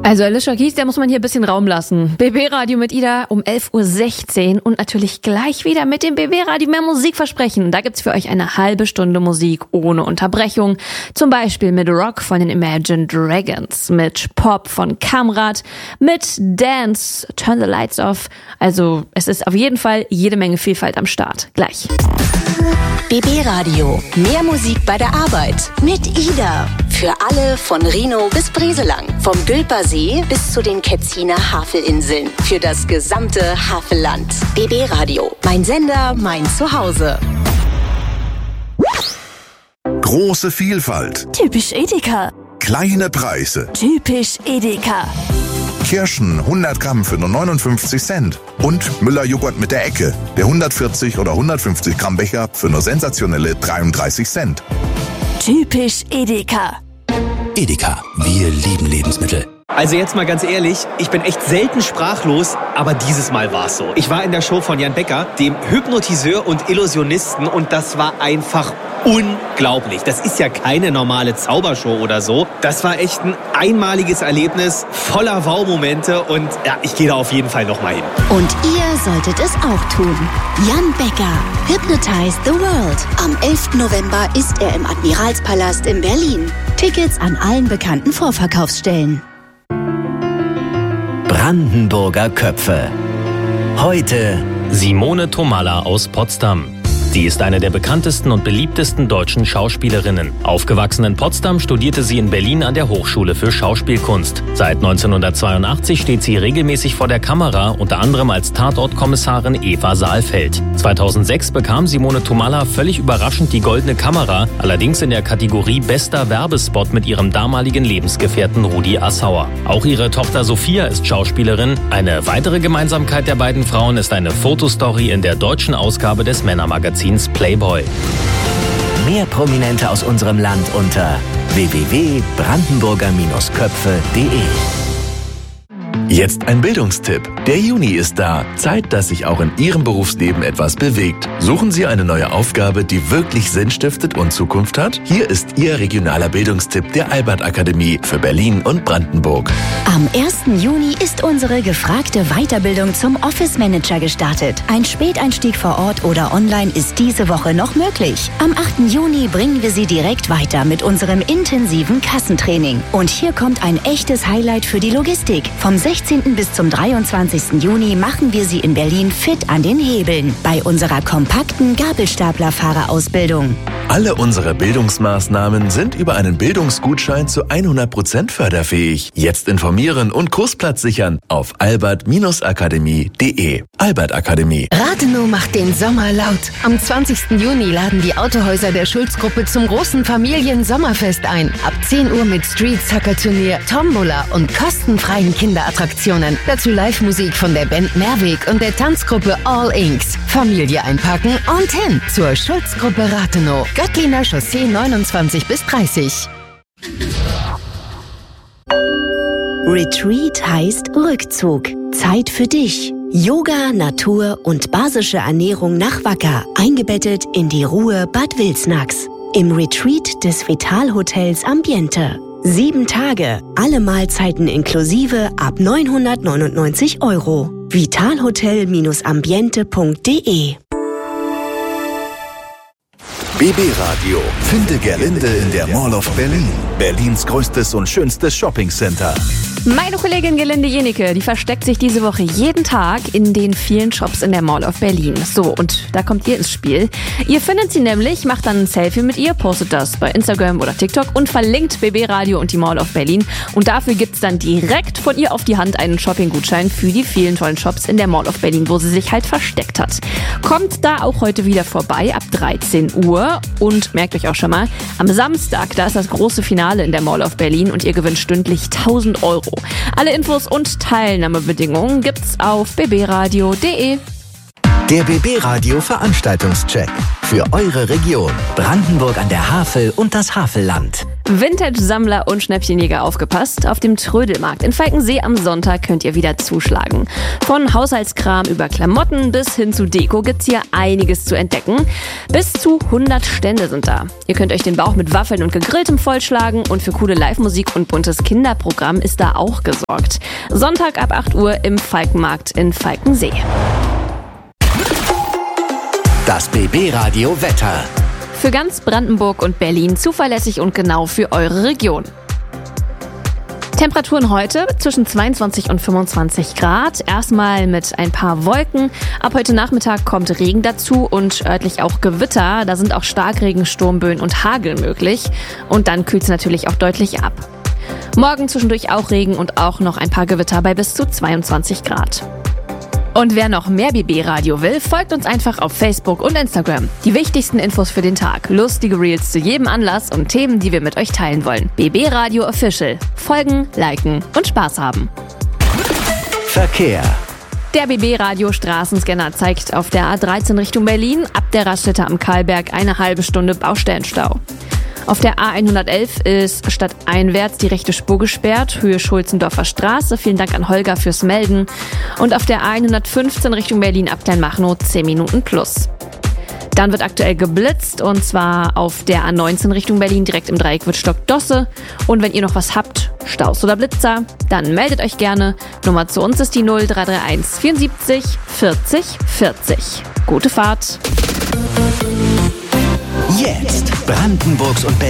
Also Alicia Keys, der muss man hier ein bisschen Raum lassen. BB-Radio mit Ida um 11.16 Uhr und natürlich gleich wieder mit dem BB-Radio mehr Musik versprechen. Da gibt's für euch eine halbe Stunde Musik ohne Unterbrechung. Zum Beispiel mit Rock von den Imagine Dragons, mit Pop von Kamrat, mit Dance, Turn the Lights Off. Also es ist auf jeden Fall jede Menge Vielfalt am Start. Gleich. BB-Radio. Mehr Musik bei der Arbeit. Mit Ida. Für alle von Rhino bis Breselang. Vom Gülpersee bis zu den Ketziner Havelinseln. Für das gesamte Havelland. BB-Radio. Mein Sender, mein Zuhause. Große Vielfalt. Typisch Edeka. Kleine Preise. Typisch Edeka. Kirschen 100 Gramm für nur 59 Cent. Und Müller-Joghurt mit der Ecke. Der 140 oder 150 Gramm Becher für nur sensationelle 33 Cent. Typisch Edeka. Edeka, wir lieben Lebensmittel. Also jetzt mal ganz ehrlich, ich bin echt selten sprachlos, aber dieses Mal war's so. Ich war in der Show von Jan Becker, dem Hypnotiseur und Illusionisten, und das war einfach unglaublich. Das ist ja keine normale Zaubershow oder so. Das war echt ein einmaliges Erlebnis, voller Wow-Momente, und ja, ich gehe da auf jeden Fall nochmal hin. Und ihr solltet es auch tun. Jan Becker, Hypnotize the World. Am 11. November ist er im Admiralspalast in Berlin. Tickets an allen bekannten Vorverkaufsstellen. Brandenburger Köpfe. Heute Simone Tomalla aus Potsdam. Sie ist eine der bekanntesten und beliebtesten deutschen Schauspielerinnen. Aufgewachsen in Potsdam, studierte sie in Berlin an der Hochschule für Schauspielkunst. Seit 1982 steht sie regelmäßig vor der Kamera, unter anderem als Tatortkommissarin Eva Saalfeld. 2006 bekam Simone Tomalla völlig überraschend die Goldene Kamera, allerdings in der Kategorie Bester Werbespot mit ihrem damaligen Lebensgefährten Rudi Assauer. Auch ihre Tochter Sophia ist Schauspielerin. Eine weitere Gemeinsamkeit der beiden Frauen ist eine Fotostory in der deutschen Ausgabe des Männermagazins Playboy. mehr Prominente aus unserem Land unter www.brandenburger-köpfe.de. Jetzt ein Bildungstipp. Der Juni ist da. Zeit, dass sich auch in Ihrem Berufsleben etwas bewegt. Suchen Sie eine neue Aufgabe, die wirklich Sinn stiftet und Zukunft hat? Hier ist Ihr regionaler Bildungstipp der Albert-Akademie für Berlin und Brandenburg. Am 1. Juni ist unsere gefragte Weiterbildung zum Office Manager gestartet. Ein Späteinstieg vor Ort oder online ist diese Woche noch möglich. Am 8. Juni bringen wir Sie direkt weiter mit unserem intensiven Kassentraining. Und hier kommt ein echtes Highlight für die Logistik. Vom 16. bis zum 23. Juni machen wir Sie in Berlin fit an den Hebeln bei unserer kompakten Gabelstaplerfahrerausbildung. Alle unsere Bildungsmaßnahmen sind über einen Bildungsgutschein zu 100% förderfähig. Jetzt informieren und Kursplatz sichern auf albert-akademie.de. Albert Akademie. Rathenow macht den Sommer laut. Am 20. Juni laden die Autohäuser der Schulz-Gruppe zum großen Familien-Sommerfest ein. Ab 10 Uhr mit Street-Soccer-Turnier, Tombola und kostenfreien Kinderattraktionen. Dazu Live-Musik von der Band Mehrweg und der Tanzgruppe All Inks. Familie einpacken und hin zur Schulz-Gruppe Rathenow. Göttliner Chaussee 29 bis 30. Retreat heißt Rückzug. Zeit für dich. Yoga, Natur und basische Ernährung nach Wacker. Eingebettet in die Ruhe Bad Wilsnax. Im Retreat des Vital-Hotels Ambiente. 7 Tage, alle Mahlzeiten inklusive ab 999 €. vitalhotel-ambiente.de. BB Radio. Finde Gerlinde in der Mall of Berlin. Berlins größtes und schönstes Shoppingcenter. Meine Kollegin Gerlinde Jenecke, die versteckt sich diese Woche jeden Tag in den vielen Shops in der Mall of Berlin. So, und da kommt ihr ins Spiel. Ihr findet sie nämlich, macht dann ein Selfie mit ihr, postet das bei Instagram oder TikTok und verlinkt BB Radio und die Mall of Berlin. Und dafür gibt's dann direkt von ihr auf die Hand einen Shoppinggutschein für die vielen tollen Shops in der Mall of Berlin, wo sie sich halt versteckt hat. Kommt da auch heute wieder vorbei ab 13 Uhr und merkt euch auch schon mal, am Samstag, da ist das große Finale in der Mall of Berlin und ihr gewinnt stündlich 1.000 €. Alle Infos und Teilnahmebedingungen gibt's auf bbradio.de. Der BB Radio Veranstaltungscheck für eure Region. Brandenburg an der Havel und das Havelland. Vintage-Sammler und Schnäppchenjäger, aufgepasst. Auf dem Trödelmarkt in Falkensee am Sonntag könnt ihr wieder zuschlagen. Von Haushaltskram über Klamotten bis hin zu Deko gibt's hier einiges zu entdecken. Bis zu 100 Stände sind da. Ihr könnt euch den Bauch mit Waffeln und Gegrilltem vollschlagen und für coole Live-Musik und buntes Kinderprogramm ist da auch gesorgt. Sonntag ab 8 Uhr im Falkenmarkt in Falkensee. Das BB-Radio Wetter. Für ganz Brandenburg und Berlin zuverlässig und genau für eure Region. Temperaturen heute zwischen 22 und 25 Grad. Erstmal mit ein paar Wolken. Ab heute Nachmittag kommt Regen dazu und örtlich auch Gewitter. Da sind auch Starkregen, Sturmböen und Hagel möglich. Und dann kühlt es natürlich auch deutlich ab. Morgen zwischendurch auch Regen und auch noch ein paar Gewitter bei bis zu 22 Grad. Und wer noch mehr BB-Radio will, folgt uns einfach auf Facebook und Instagram. Die wichtigsten Infos für den Tag, lustige Reels zu jedem Anlass und Themen, die wir mit euch teilen wollen. BB-Radio Official. Folgen, liken und Spaß haben. Verkehr. Der BB-Radio Straßenscanner zeigt auf der A13 Richtung Berlin ab der Raststätte am Karlberg eine halbe Stunde Baustellenstau. Auf der A111 ist stadteinwärts die rechte Spur gesperrt, Höhe Schulzendorfer Straße. Vielen Dank an Holger fürs Melden. Und auf der A115 Richtung Berlin ab Kleinmachnow 10 Minuten plus. Dann wird aktuell geblitzt und zwar auf der A19 Richtung Berlin direkt im Dreieck Wittstock-Dosse. Und wenn ihr noch was habt, Staus oder Blitzer, dann meldet euch gerne. Nummer zu uns ist die 0331 74 40 40. Gute Fahrt! Jetzt Brandenburgs und Berlin.